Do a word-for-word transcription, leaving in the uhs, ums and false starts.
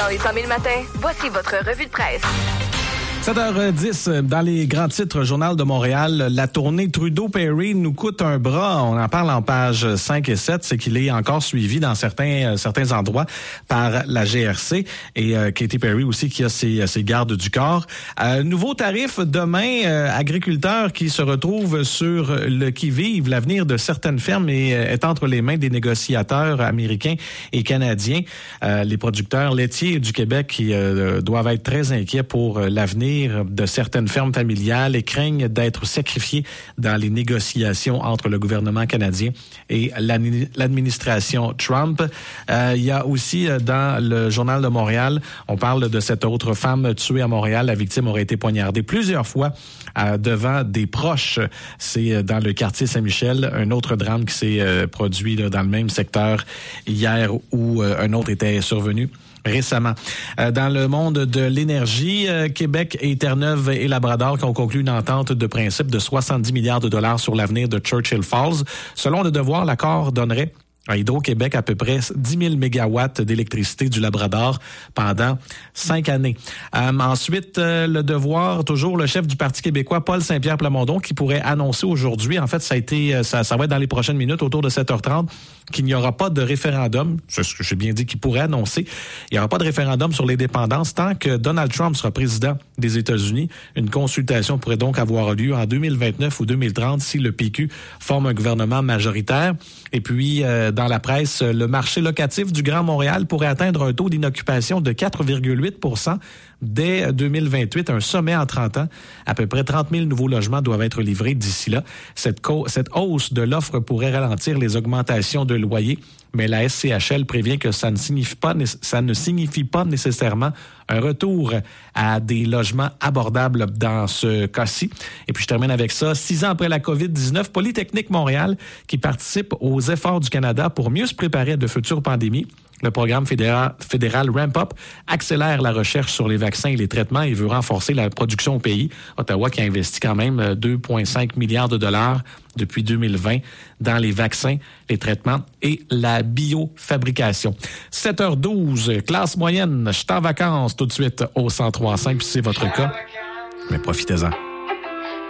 Dans les cent mille matins, voici votre revue de presse. sept heures dix, dans les grands titres, Journal de Montréal, la tournée Trudeau-Perry nous coûte un bras. On en parle en pages cinq et sept. C'est qu'il est encore suivi dans certains certains endroits par la G R C et euh, Katy Perry aussi qui a ses, ses gardes du corps. Euh, nouveau tarif demain, euh, agriculteurs qui se retrouvent sur le qui-vive. L'avenir de certaines fermes est, est entre les mains des négociateurs américains et canadiens. Euh, les producteurs laitiers du Québec qui euh, doivent être très inquiets pour l'avenir de certaines fermes familiales et craignent d'être sacrifiés dans les négociations entre le gouvernement canadien et l'administration Trump. Euh, il y a aussi dans le Journal de Montréal, on parle de cette autre femme tuée à Montréal. La victime aurait été poignardée plusieurs fois euh, devant des proches. C'est dans le quartier Saint-Michel, un autre drame qui s'est euh, produit là, dans le même secteur hier où euh, un autre était survenu récemment. Euh, dans le monde de l'énergie, euh, Québec et Terre-Neuve et Labrador qui ont conclu une entente de principe de soixante-dix milliards de dollars sur l'avenir de Churchill Falls. Selon le devoir, l'accord donnerait à Hydro-Québec à peu près dix mille mégawatts d'électricité du Labrador pendant cinq années. Euh, ensuite, euh, le devoir, toujours le chef du Parti québécois, Paul Saint-Pierre Plamondon, qui pourrait annoncer aujourd'hui, en fait, ça a été, ça, ça va être dans les prochaines minutes, autour de sept heures trente, qu'il n'y aura pas de référendum. C'est ce que j'ai bien dit qu'il pourrait annoncer. Il n'y aura pas de référendum sur les dépendances tant que Donald Trump sera président des États-Unis. Une consultation pourrait donc avoir lieu en deux mille vingt-neuf ou deux mille trente si le P Q forme un gouvernement majoritaire. Et puis, euh, dans la presse, le marché locatif du Grand Montréal pourrait atteindre un taux d'inoccupation de quatre virgule huit pour cent dès deux mille vingt-huit, un sommet en trente ans. À peu près trente mille nouveaux logements doivent être livrés d'ici là. Cette, co- cette hausse de l'offre pourrait ralentir les augmentations de loyers, mais la S C H L prévient que ça ne signifie pas, ça ne signifie pas nécessairement un retour à des logements abordables dans ce cas-ci. Et puis je termine avec ça. Six ans après la covid dix-neuf, Polytechnique Montréal, qui participe aux efforts du Canada pour mieux se préparer à de futures pandémies. Le programme fédéral, fédéral Ramp Up accélère la recherche sur les vaccins et les traitements et veut renforcer la production au pays. Ottawa qui a investi quand même deux virgule cinq milliards de dollars depuis deux mille vingt dans les vaccins, les traitements et la biofabrication. sept heures douze, classe moyenne, je suis en vacances tout de suite au cent trois virgule cinq, puis c'est votre cas, mais profitez-en.